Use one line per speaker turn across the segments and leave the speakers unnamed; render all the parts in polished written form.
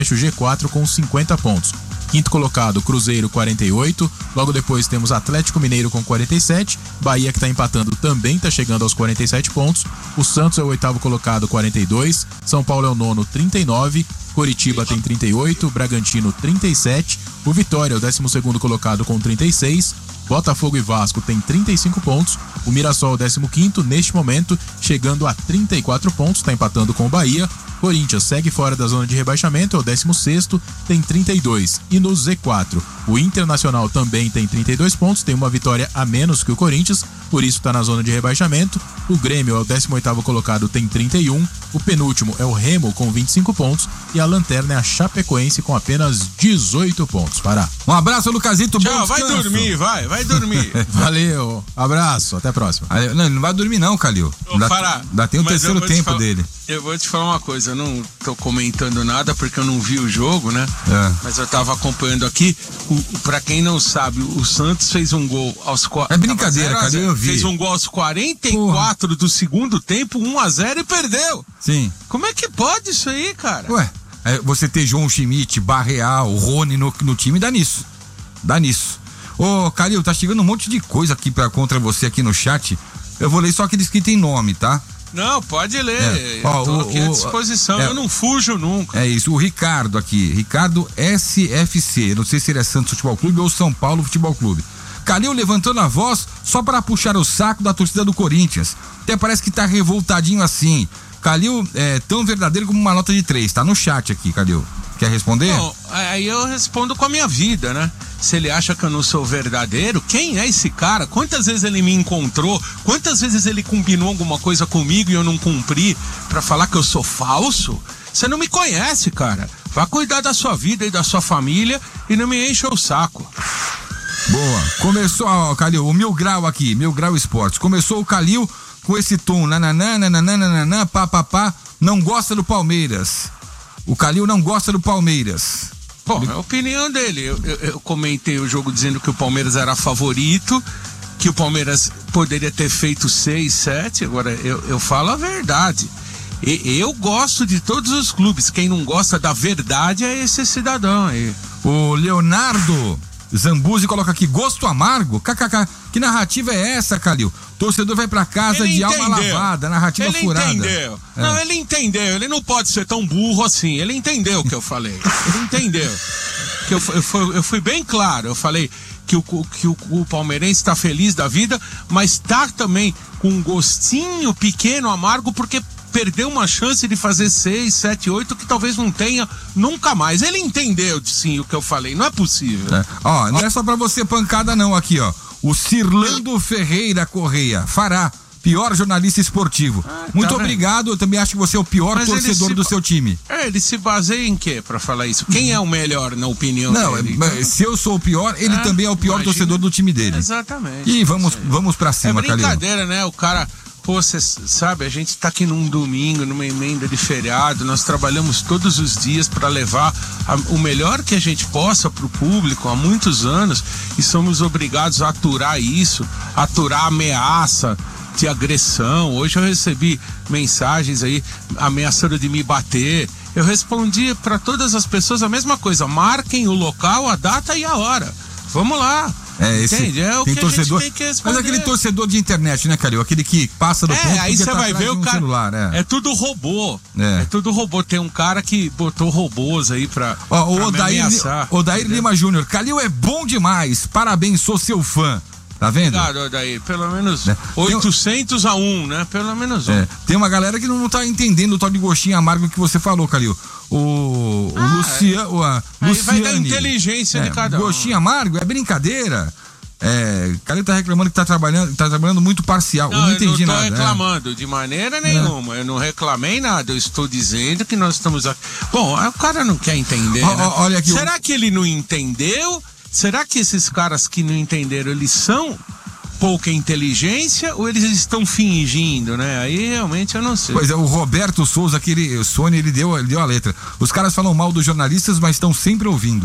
o G4 com 50 pontos. Quinto colocado, Cruzeiro, 48. Logo depois temos Atlético Mineiro com 47. Bahia, que está empatando, também está chegando aos 47 pontos. O Santos é o oitavo colocado, 42. São Paulo é o nono, 39. Coritiba tem 38. Bragantino, 37. O Vitória é o 12º colocado com 36. Botafogo e Vasco tem 35 pontos. O Mirassol, 15º, neste momento, chegando a 34 pontos, está empatando com o Bahia. Corinthians segue fora da zona de rebaixamento, é o 16º, tem 32. E no Z4, o Internacional também tem 32 pontos, tem uma vitória a menos que o Corinthians, por isso está na zona de rebaixamento. O Grêmio é o 18º colocado, tem 31. O penúltimo é o Remo com 25 pontos e a lanterna é a Chapecoense com apenas 18 pontos. Pará.
Um abraço, Lucazito.
Tchau, vai dormir, vai dormir.
Valeu, abraço, até a próxima.
Não, ele não vai dormir não, Calil. Ainda tem o terceiro tempo dele.
Eu vou te falar uma coisa, eu não tô comentando nada porque eu não vi o jogo, né? Mas eu tava acompanhando aqui. Pra quem não sabe, o Santos fez um gol aos...
É brincadeira, Calil, eu vi.
Fez um gol aos 44 do segundo tempo, 1-0 e perdeu.
Sim.
Como é que pode isso aí, cara?
Você ter João Schmidt, Barreal, Rony no time, dá nisso. Ô, Calil, tá chegando um monte de coisa aqui contra você aqui no chat. Eu vou ler só aqueles que tem nome, tá?
Não, pode ler. Eu tô aqui à disposição, eu não fujo nunca.
É isso, o Ricardo aqui, Ricardo SFC, não sei se ele é Santos Futebol Clube ou São Paulo Futebol Clube. Calil levantando a voz só para puxar o saco da torcida do Corinthians. Até parece que tá revoltadinho assim. Calil é tão verdadeiro como uma nota de 3, tá no chat aqui, Calil. Quer responder?
Bom, aí eu respondo com a minha vida, né? Se ele acha que eu não sou verdadeiro, quem é esse cara? Quantas vezes ele me encontrou? Quantas vezes ele combinou alguma coisa comigo e eu não cumpri pra falar que eu sou falso? Você não me conhece, cara. Vá cuidar da sua vida e da sua família e não me encha o saco.
Boa. Começou, Calil, o Mil Grau aqui, Mil Grau Esportes. Começou o Calil com esse tom, nananana, pá, não gosta do Palmeiras. O Calil não gosta do Palmeiras.
Bom, é a opinião dele. Eu comentei o jogo dizendo que o Palmeiras era favorito, que o Palmeiras poderia ter feito 6, 7. Agora, eu falo a verdade. Eu gosto de todos os clubes. Quem não gosta da verdade é esse cidadão aí.
O Leonardo Zambuzi coloca aqui, gosto amargo? KKK. Que narrativa é essa, Calil? Torcedor vai pra casa de alma lavada, narrativa furada.
Ele entendeu. Não, ele entendeu. Ele não pode ser tão burro assim. Ele entendeu o que eu falei. Ele entendeu. Que eu fui bem claro. Eu falei que o palmeirense tá feliz da vida, mas tá também com um gostinho pequeno, amargo, porque perdeu uma chance de fazer 6, 7, 8 que talvez não tenha nunca mais. Ele entendeu, sim, o que eu falei. Não é possível.
Não é só pra você pancada não aqui, ó. O Cirlando Ferreira Correia, Fará, pior jornalista esportivo. Muito obrigado, eu também acho que você é o pior torcedor do seu time.
Ele se baseia em quê pra falar isso? Quem é o melhor na opinião dele?
Não, se eu sou o pior, ele também é o pior torcedor do time dele.
Exatamente.
E vamos pra cima, Calil.
É brincadeira, né? O cara... Pô, você sabe, a gente tá aqui num domingo, numa emenda de feriado, nós trabalhamos todos os dias para levar o melhor que a gente possa pro público há muitos anos e somos obrigados a aturar isso, aturar ameaça de agressão. Hoje eu recebi mensagens aí ameaçando de me bater. Eu respondi para todas as pessoas a mesma coisa, marquem o local, a data e a hora. Vamos lá. Entende? É o que
torcedor,
a gente tem que responder.
Mas aquele torcedor de internet, né, Calil? Aquele que passa do ponto
aí você
tá
vai ver o cara.
Celular,
É tudo robô. É tudo robô. Tem um cara que botou robôs aí pra me ameaçar.
Odair Lima Júnior. Calil é bom demais. Parabéns, sou seu fã. Tá vendo?
Obrigado, Odair. Pelo menos 800 a 1, né? Pelo menos 1.
Tem uma galera que não tá entendendo o tal de gostinho amargo que você falou, Calil. O Luciano.
Aí vai da inteligência de cada um.
Gostinho amargo é brincadeira. Calil tá reclamando que tá trabalhando muito parcial. Eu não entendi nada.
Eu não tô reclamando de maneira nenhuma. Eu não reclamei nada. Eu estou dizendo que nós estamos aqui. Bom, o cara não quer entender. Né?
Olha aqui.
Será que ele não entendeu? Será que esses caras que não entenderam, eles são pouca inteligência ou eles estão fingindo, né? Aí realmente eu não sei.
Pois é, o Roberto Souza, o Sônia, ele deu a letra. Os caras falam mal dos jornalistas, mas estão sempre ouvindo.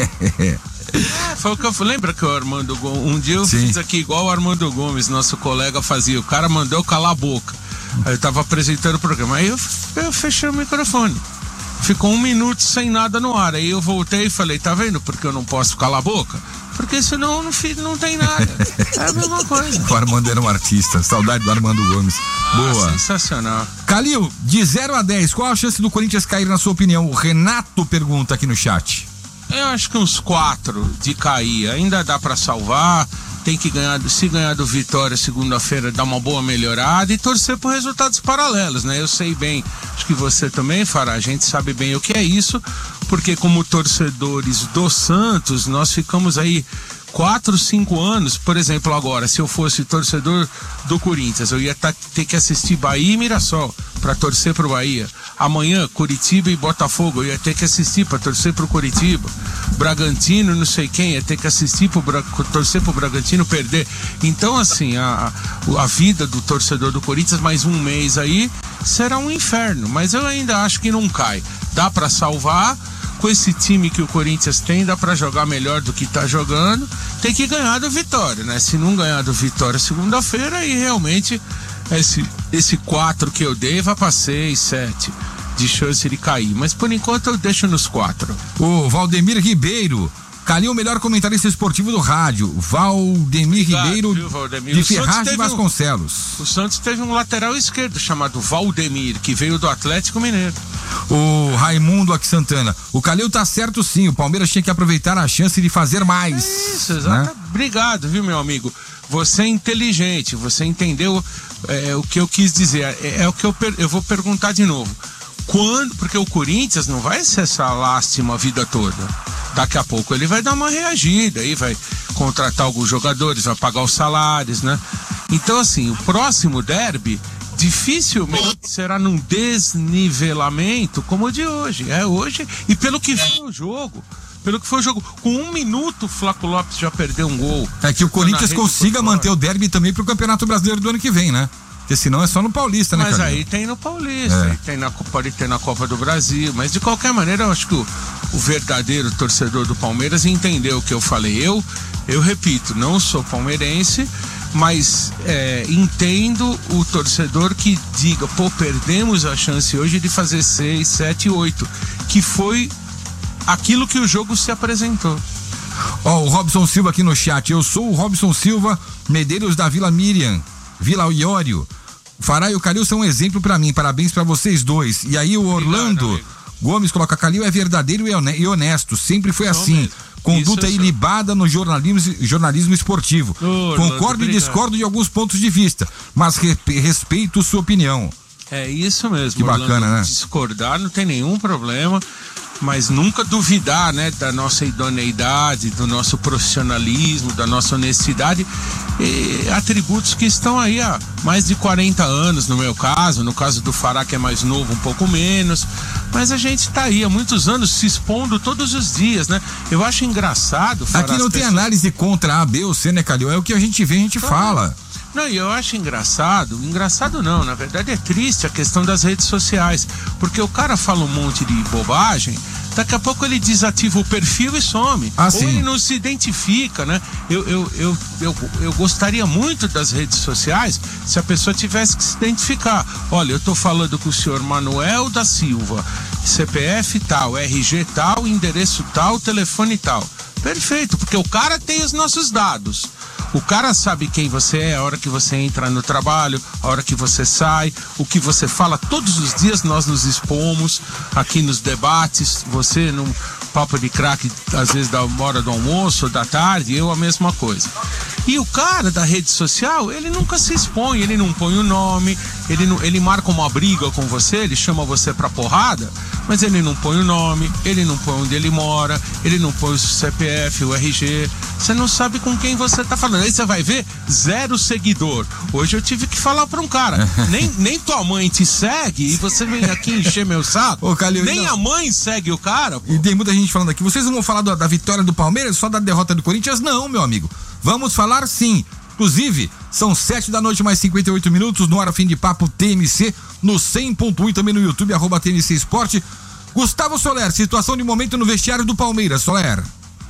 Foi o que eu lembra que o Armando Gomes, um dia eu fiz aqui igual o Armando Gomes, nosso colega fazia, o cara mandou calar a boca. Aí eu tava apresentando o programa, aí eu fechei o microfone. ficou 1 minuto sem nada no ar. Aí eu voltei e falei, tá vendo porque eu não posso calar a boca? Porque senão não tem nada. É a mesma coisa.
O Armando era um artista. Saudade do Armando Gomes. Boa.
Sensacional.
Calil, de 0 a 10, qual a chance do Corinthians cair na sua opinião? O Renato pergunta aqui no chat.
Eu acho que uns 4 de cair. Ainda dá pra salvar. Tem que ganhar, se ganhar do Vitória segunda-feira, dar uma boa melhorada e torcer por resultados paralelos, né? Eu sei bem, acho que você também, Fará, a gente sabe bem o que é isso, porque como torcedores do Santos, nós ficamos aí 4, 5 anos, por exemplo, agora, se eu fosse torcedor do Corinthians, eu ia ter que assistir Bahia e Mirassol para torcer pro Bahia. Amanhã, Curitiba e Botafogo, eu ia ter que assistir para torcer pro Curitiba. Bragantino, não sei quem, ia ter que assistir torcer pro Bragantino perder. Então, assim, a vida do torcedor do Corinthians, mais um mês aí, será um inferno. Mas eu ainda acho que não cai. Dá para salvar. Com esse time que o Corinthians tem, dá pra jogar melhor do que tá jogando. Tem que ganhar do Vitória, né? Se não ganhar do Vitória segunda-feira, aí realmente esse 4 que eu dei vai pra 6, 7 de chance de cair. Mas por enquanto eu deixo nos 4.
O Valdemir Ribeiro. Calil, o melhor comentarista esportivo do rádio. Valdemir Ribeiro,
viu, Valdemir?
de Ferraz de Vasconcelos.
O Santos teve um lateral esquerdo chamado Valdemir, que veio do Atlético Mineiro.
O Raimundo aqui Santana. O Calil tá certo sim, o Palmeiras tinha que aproveitar a chance de fazer mais.
Isso, exato. Né? Obrigado, viu, meu amigo? Você é inteligente, você entendeu o que eu quis dizer. É o que eu vou perguntar de novo. Quando? Porque o Corinthians não vai ser essa lástima a vida toda. Daqui a pouco ele vai dar uma reagida, aí vai contratar alguns jogadores, vai pagar os salários, né? Então, assim, o próximo derby dificilmente será num desnivelamento como o de hoje. É hoje, e pelo que foi o jogo. Com 1 minuto, o Flaco Lopes já perdeu um gol.
É que o Corinthians consiga manter o derby também pro Campeonato Brasileiro do ano que vem, né? Porque senão é só no Paulista, né,
Mas
Calil?
aí tem no Paulista, aí pode ter na Copa do Brasil, mas de qualquer maneira eu acho que o verdadeiro torcedor do Palmeiras entendeu o que eu falei. Eu repito, não sou palmeirense, mas entendo o torcedor que diga, perdemos a chance hoje de fazer 6, 7, 8, que foi aquilo que o jogo se apresentou.
O Robson Silva aqui no chat. Eu sou o Robson Silva Medeiros da Vila Iório. Fará e o Calil são um exemplo pra mim. Parabéns pra vocês dois. E aí o Orlando Gomes coloca: Calil é verdadeiro e honesto. Sempre foi assim. Mesmo. Conduta ilibada no jornalismo esportivo. Concordo e discordo de alguns pontos de vista, mas respeito sua opinião.
É isso mesmo.
Que bacana, Orlando, né?
Discordar não tem nenhum problema, mas nunca duvidar, né, da nossa idoneidade, do nosso profissionalismo, da nossa honestidade, atributos que estão aí há mais de 40 anos, no meu caso, no caso do Fará, que é mais novo, um pouco menos, mas a gente está aí há muitos anos se expondo todos os dias, né? Eu acho engraçado, Fará,
aqui não tem análise contra A, B ou C, né, Calil? É o que a gente vê, a gente fala.
Não, e eu acho engraçado não, na verdade é triste a questão das redes sociais, porque o cara fala um monte de bobagem, daqui a pouco ele desativa o perfil e some, ou ele não se identifica, né? Eu gostaria muito das redes sociais se a pessoa tivesse que se identificar. Olha, eu tô falando com o senhor Manuel da Silva, CPF tal, RG tal, endereço tal, telefone tal. Perfeito, porque o cara tem os nossos dados. O cara sabe quem você é, a hora que você entra no trabalho, a hora que você sai, o que você fala. Todos os dias nós nos expomos aqui nos debates, você num papo de craque, às vezes da hora do almoço, da tarde, eu a mesma coisa. E o cara da rede social, ele nunca se expõe, ele não põe o nome, ele marca uma briga com você, ele chama você pra porrada, mas ele não põe o nome, ele não põe onde ele mora, ele não põe o CPF, o RG, você não sabe com quem você tá falando. Aí você vai ver, 0 seguidor. Hoje eu tive que falar pra um cara, nem tua mãe te segue e você vem aqui encher meu saco.
Ô, Calil,
nem a mãe segue o cara, pô.
E tem muita gente falando aqui, vocês não vão falar da vitória do Palmeiras, só da derrota do Corinthians? Não, meu amigo. Vamos falar sim. Inclusive, são 7h mais 58 minutos, no ar fim de papo TMC, no 100.1 também no YouTube, @TMC Esporte. Gustavo Soler, situação de momento no vestiário do Palmeiras, Soler.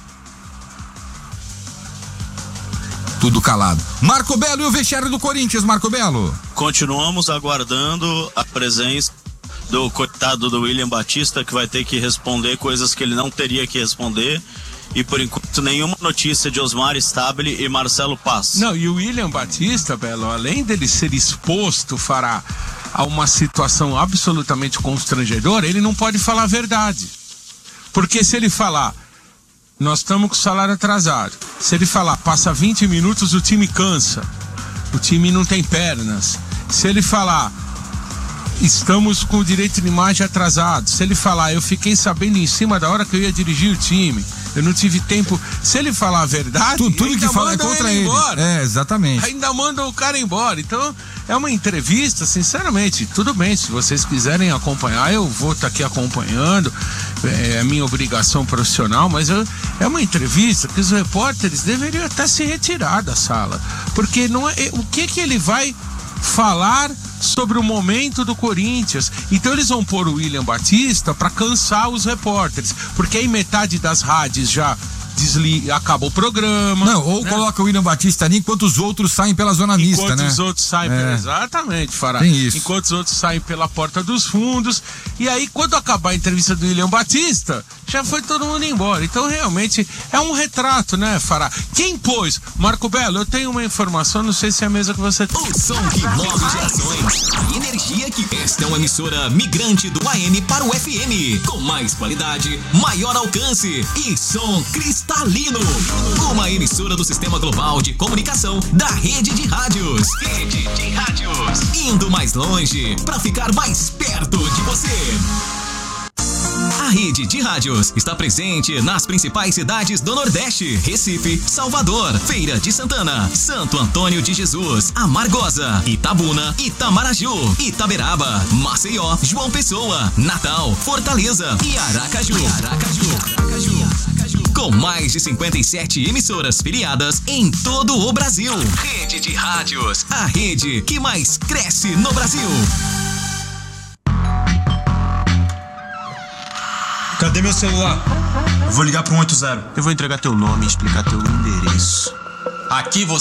Tudo calado. Marco Belo e o vestiário do Corinthians, Marco Belo.
Continuamos aguardando a presença do coitado do William Batista, que vai ter que responder coisas que ele não teria que responder. E por enquanto nenhuma notícia de Osmar Stabile e Marcelo Paz.
Não, e o William Batista, Belo, além dele ser exposto, Fará, a uma situação absolutamente constrangedora, ele não pode falar a verdade. Porque se ele falar, nós estamos com o salário atrasado, se ele falar, passa 20 minutos, o time cansa, o time não tem pernas, se ele falar, estamos com o direito de imagem atrasado, se ele falar, eu fiquei sabendo em cima da hora que eu ia dirigir o time, eu não tive tempo. Se ele falar a verdade,
tudo que fala é contra ele. É, exatamente.
Ainda manda o cara embora. Então, é uma entrevista, sinceramente, tudo bem, se vocês quiserem acompanhar, eu vou estar aqui acompanhando, é minha obrigação profissional, mas é uma entrevista que os repórteres deveriam até se retirar da sala, porque não é, o que ele vai falar sobre o momento do Corinthians? Então eles vão pôr o William Batista para cansar os repórteres, porque aí metade das rádios já acaba o programa.
Não, ou coloca o William Batista ali enquanto os outros saem pela zona mista, né?
Enquanto os outros saem exatamente, Fará.
Tem isso.
Enquanto os outros saem pela porta dos fundos. E aí, quando acabar a entrevista do William Batista, já foi todo mundo embora. Então, realmente, é um retrato, né, Fará? Quem pôs? Marco Belo, eu tenho uma informação, não sei se é a mesma que você tem.
O som que move gerações. A energia que... Esta é uma emissora migrante do AM para o FM. Com mais qualidade, maior alcance e som cristalino. Uma emissora do Sistema Global de Comunicação da Rede de Rádios. Rede de Rádios. Indo mais longe para ficar mais perto de você. A Rede de Rádios está presente nas principais cidades do Nordeste: Recife, Salvador, Feira de Santana, Santo Antônio de Jesus, Amargosa, Itabuna, Itamaraju, Itaberaba, Maceió, João Pessoa, Natal, Fortaleza e Aracaju. Com mais de 57 emissoras filiadas em todo o Brasil. Rede de Rádios, a rede que mais cresce no Brasil.
Cadê meu celular? Vou ligar pro 180.
Eu vou entregar teu nome e explicar teu endereço.
Aqui você